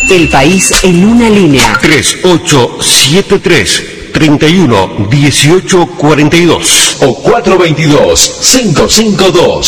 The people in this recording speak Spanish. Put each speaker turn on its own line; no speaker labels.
El país en una línea.
3873-311842
o 422-552.